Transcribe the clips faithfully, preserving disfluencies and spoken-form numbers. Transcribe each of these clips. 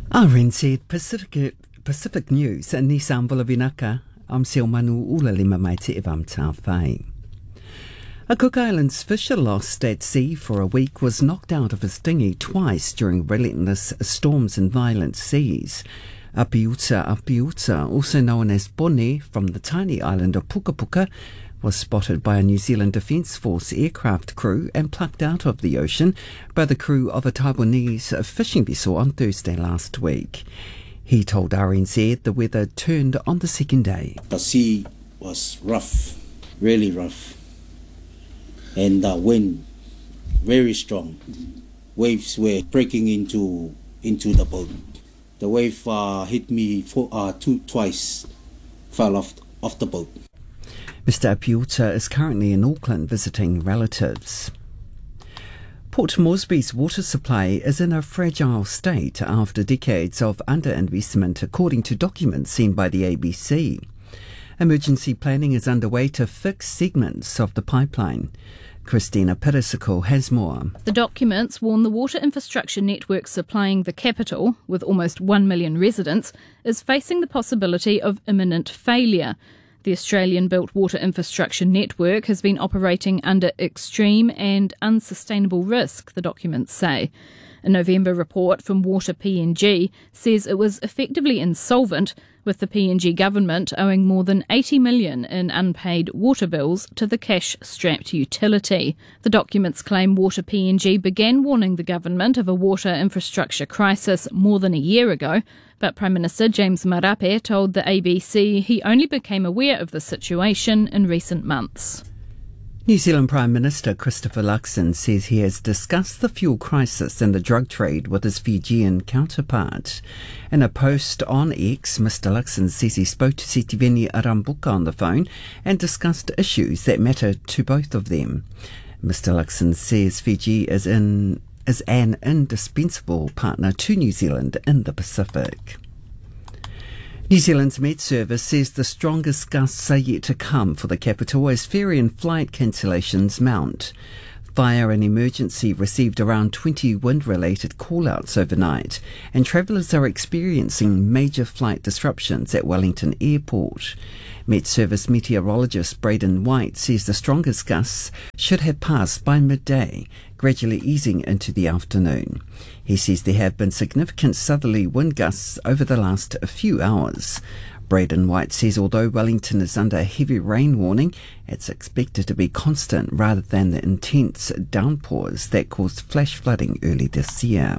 R N Z Pacific, Pacific News and Nissan Volavinaka. I'm Silmanu Ulalima mai te evam tā whai. A Cook Islands fisher lost at sea for a week was knocked out of his dinghy twice during relentless storms and violent seas. Apiuta Apiuta, also known as Bone, from the tiny island of Puka Puka, was spotted by a New Zealand Defence Force aircraft crew and plucked out of the ocean by the crew of a Taiwanese fishing vessel on Thursday last week. He told R N Z the weather turned on the second day. The sea was rough, really rough, and the wind very strong. Waves were breaking into into the boat. The wave uh, hit me for, uh, two, twice, fell off, off the boat. Mister Apiuta is currently in Auckland visiting relatives. Port Moresby's water supply is in a fragile state after decades of underinvestment, according to documents seen by the A B C. Emergency planning is underway to fix segments of the pipeline. Christina Perisico has more. The documents warn the water infrastructure network supplying the capital, with almost one million residents, is facing the possibility of imminent failure. The Australian-built water infrastructure network has been operating under extreme and unsustainable risk, the documents say. A November report from Water P N G says it was effectively insolvent, with the P N G government owing more than eighty million dollars in unpaid water bills to the cash-strapped utility. The documents claim Water P N G began warning the government of a water infrastructure crisis more than a year ago, but Prime Minister James Marape told the A B C he only became aware of the situation in recent months. New Zealand Prime Minister Christopher Luxon says he has discussed the fuel crisis and the drug trade with his Fijian counterpart. In a post on X, Mister Luxon says he spoke to Sitiveni Arambuka on the phone and discussed issues that matter to both of them. Mister Luxon says Fiji is in is an indispensable partner to New Zealand in the Pacific. New Zealand's Met Service says the strongest gusts are yet to come for the capital as ferry and flight cancellations mount. Fire and emergency received around twenty wind-related call-outs overnight, and travellers are experiencing major flight disruptions at Wellington Airport. Met Service meteorologist Braden White says the strongest gusts should have passed by midday, gradually easing into the afternoon. He says there have been significant southerly wind gusts over the last few hours. Braden White says although Wellington is under a heavy rain warning, it's expected to be constant rather than the intense downpours that caused flash flooding early this year.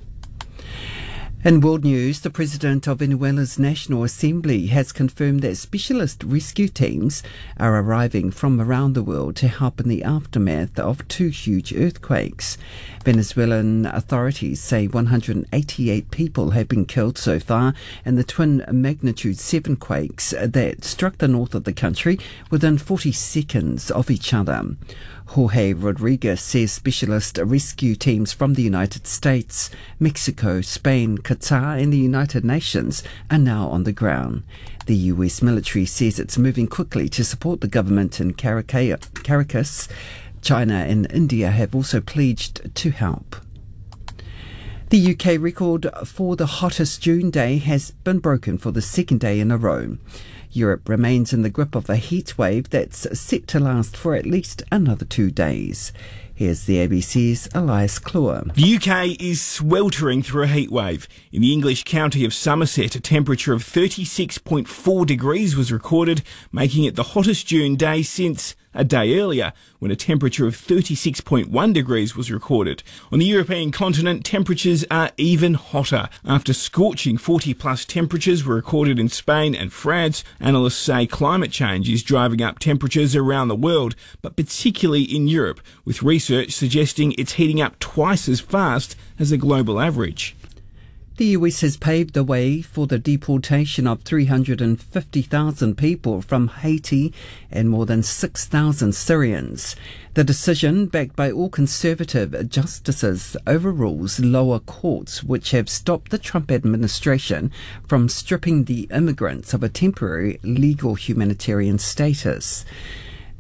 In world news, the President of Venezuela's National Assembly has confirmed that specialist rescue teams are arriving from around the world to help in the aftermath of two huge earthquakes. Venezuelan authorities say one hundred eighty-eight people have been killed so far in the twin magnitude seven quakes that struck the north of the country within forty seconds of each other. Jorge Rodriguez says specialist rescue teams from the United States, Mexico, Spain, Qatar and the United Nations are now on the ground. The U S military says it's moving quickly to support the government in Caracas. China and India have also pledged to help. The U K record for the hottest June day has been broken for the second day in a row. Europe remains in the grip of a heat wave that's set to last for at least another two days. Here's the A B C's Elias Kluwer. The U K is sweltering through a heat wave. In the English county of Somerset, a temperature of thirty-six point four degrees was recorded, making it the hottest June day since a day earlier, when a temperature of thirty-six point one degrees was recorded. On the European continent, temperatures are even hotter. After scorching forty plus temperatures were recorded in Spain and France, analysts say climate change is driving up temperatures around the world, but particularly in Europe, with research suggesting it's heating up twice as fast as the global average. The U S has paved the way for the deportation of three hundred fifty thousand people from Haiti and more than six thousand Syrians. The decision, backed by all conservative justices, overrules lower courts which have stopped the Trump administration from stripping the immigrants of a temporary legal humanitarian status.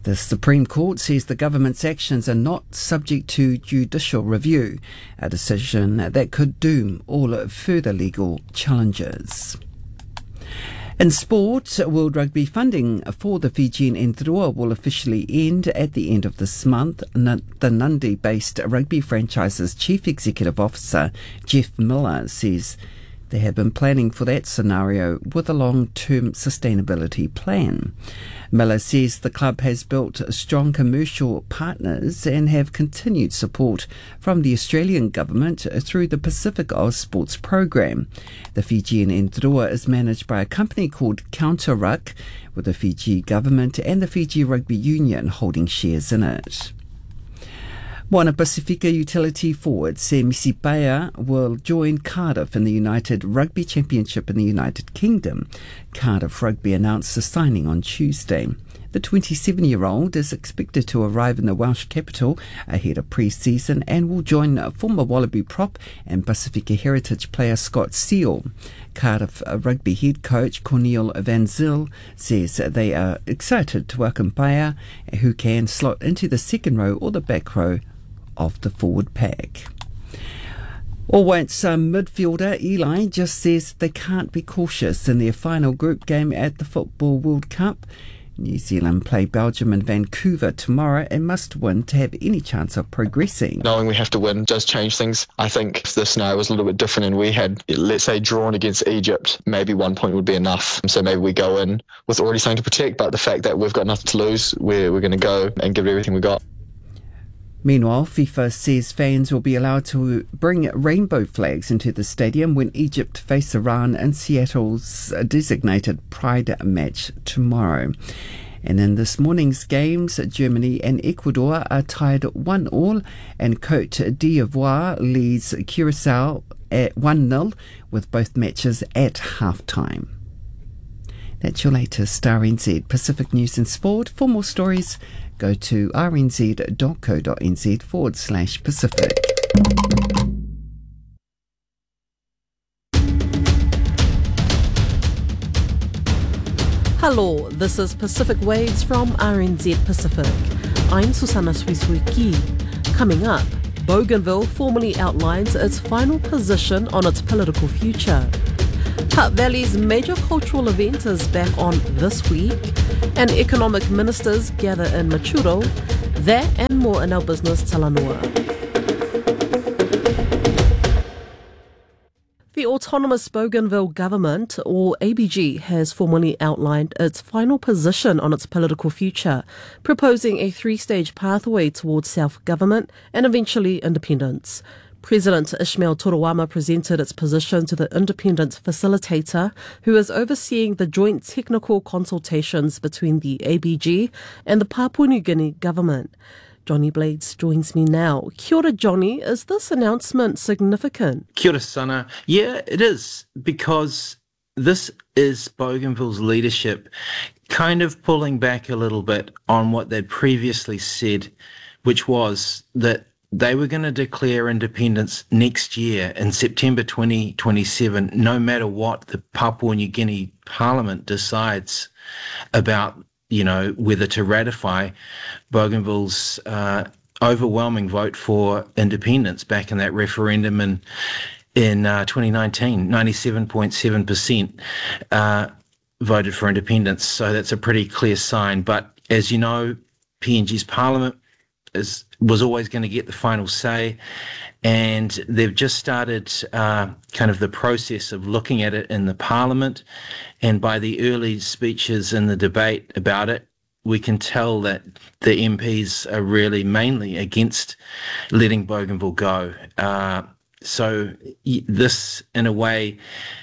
The Supreme Court says the government's actions are not subject to judicial review, a decision that could doom all further legal challenges. In sport, World Rugby funding for the Fijian Ndrua will officially end at the end of this month. The Nundy-based rugby franchise's chief executive officer, Jeff Miller, says they have been planning for that scenario with a long-term sustainability plan. Miller says the club has built strong commercial partners and have continued support from the Australian government through the Pacific Oz Sports program. The Fijian Ndrua is managed by a company called Counter-Ruck, with the Fiji government and the Fiji Rugby Union holding shares in it. Moana Pacifica utility forward Sam Sipaea will join Cardiff in the United Rugby Championship in the United Kingdom. Cardiff Rugby announced the signing on Tuesday. The twenty-seven-year-old is expected to arrive in the Welsh capital ahead of pre-season and will join former Wallaby prop and Pacifica heritage player Scott Seal. Cardiff Rugby head coach Cornel Van Zyl says they are excited to welcome Paea, who can slot into the second row or the back row of the forward pack. Always um, midfielder Eli just says they can't be cautious in their final group game at the Football World Cup. New Zealand play Belgium in Vancouver tomorrow and must win to have any chance of progressing. Knowing we have to win does change things. I think if the scenario was a little bit different and we had, let's say, drawn against Egypt, maybe one point would be enough. So maybe we go in with already something to protect, but the fact that we've got nothing to lose, we're, we're going to go and give it everything we got. Meanwhile, FIFA says fans will be allowed to bring rainbow flags into the stadium when Egypt face Iran in Seattle's designated Pride match tomorrow. And in this morning's games, Germany and Ecuador are tied one all, and Cote d'Ivoire leads Curacao at one nil, with both matches at half-time. That's your latest R N Z Pacific News and Sport. For more stories, go to rnz.co.nz forward slash Pacific. Hello, this is Pacific Waves from R N Z Pacific. I'm Susanna Suisuiki. Coming up, Bougainville formally outlines its final position on its political future. Hutt Valley's major cultural event is back on this week, and economic ministers gather in Machuro. That and more in our business Talanua. The Autonomous Bougainville Government, or A B G, has formally outlined its final position on its political future, proposing a three-stage pathway towards self-government and eventually independence. President Ismail Turawama presented its position to the independence facilitator, who is overseeing the joint technical consultations between the A B G and the Papua New Guinea government. Johnny Blades joins me now. Kia ora, Johnny. Is this announcement significant? Kia ora, Sana. Yeah, it is, because this is Bougainville's leadership kind of pulling back a little bit on what they'd previously said, which was that they were going to declare independence next year in September twenty twenty-seven, no matter what the Papua New Guinea Parliament decides about, you know, whether to ratify Bougainville's uh, overwhelming vote for independence back in that referendum in in uh, twenty nineteen. ninety-seven point seven percent uh, voted for independence, so that's a pretty clear sign. But as you know, P N G's Parliament is was always going to get the final say, and they've just started uh, kind of the process of looking at it in the Parliament, and by the early speeches in the debate about it, we can tell that the M Ps are really mainly against letting Bougainville go. Uh, so this, in a way,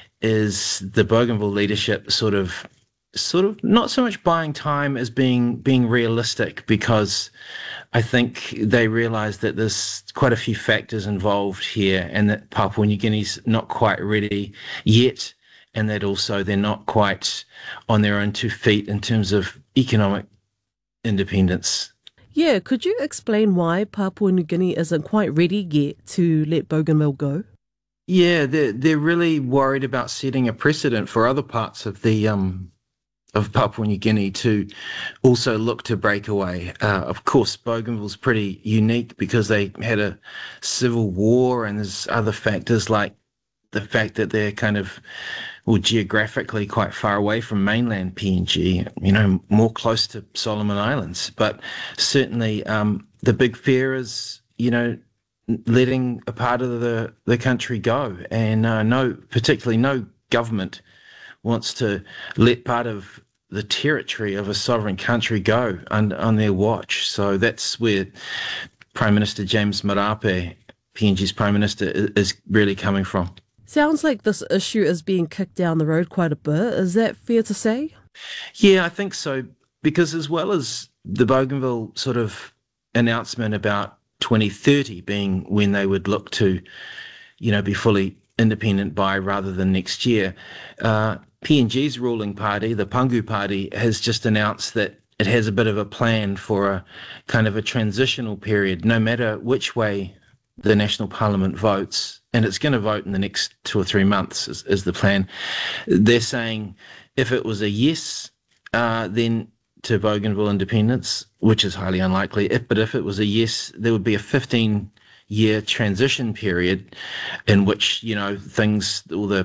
is the Bougainville leadership sort of sort of not so much buying time as being being realistic, because I think they realise that there's quite a few factors involved here, and that Papua New Guinea's not quite ready yet, and that also they're not quite on their own two feet in terms of economic independence. Yeah, could you explain why Papua New Guinea isn't quite ready yet to let Bougainville go? Yeah, they're, they're really worried about setting a precedent for other parts of the um of Papua New Guinea to also look to break away. Uh, of course, Bougainville's pretty unique because they had a civil war, and there's other factors like the fact that they're kind of, well, geographically quite far away from mainland P N G, you know, more close to Solomon Islands. But certainly um, the big fear is, you know, letting a part of the, the country go. And uh, no, particularly no government wants to let part of the territory of a sovereign country go on, on their watch. So that's where Prime Minister James Marape, P N G's Prime Minister, is really coming from. Sounds like this issue is being kicked down the road quite a bit. Is that fair to say? Yeah, I think so. Because as well as the Bougainville sort of announcement about twenty thirty being when they would look to, you know, be fully independent by rather than next year, uh, P N G's ruling party, the Pangu Party, has just announced that it has a bit of a plan for a kind of a transitional period, no matter which way the National Parliament votes, and it's going to vote in the next two or three months is, is the plan. They're saying if it was a yes, uh, then to Bougainville independence, which is highly unlikely, if, but if it was a yes, there would be a fifteen-year transition period in which, you know, things, all the,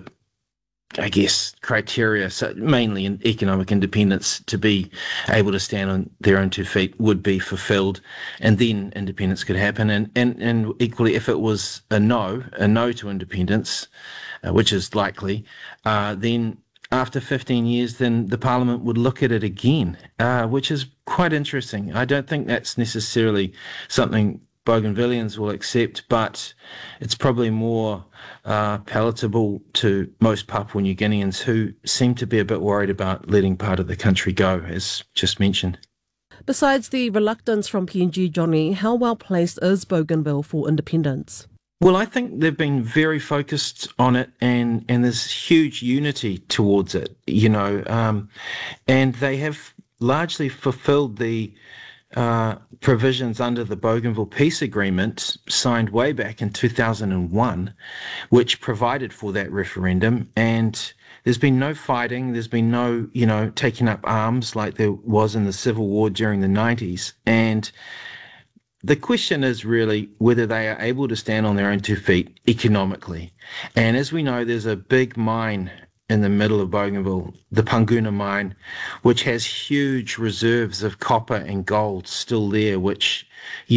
I guess, criteria, so mainly in economic independence, to be able to stand on their own two feet would be fulfilled, and then independence could happen. And, and, and equally, if it was a no, a no to independence, uh, which is likely, uh, then after fifteen years, then the Parliament would look at it again, uh, which is quite interesting. I don't think that's necessarily something Bougainvillians will accept, but it's probably more uh, palatable to most Papua New Guineans who seem to be a bit worried about letting part of the country go, as just mentioned. Besides the reluctance from P N G, Johnny, how well placed is Bougainville for independence? Well, I think they've been very focused on it, and, and there's huge unity towards it, you know, um, and they have largely fulfilled the Uh, provisions under the Bougainville Peace Agreement signed way back in two thousand one, which provided for that referendum. And there's been no fighting. There's been no, you know, taking up arms like there was in the Civil War during the nineties. And the question is really whether they are able to stand on their own two feet economically. And as we know, there's a big mine in the middle of Bougainville, the Panguna mine, which has huge reserves of copper and gold still there, which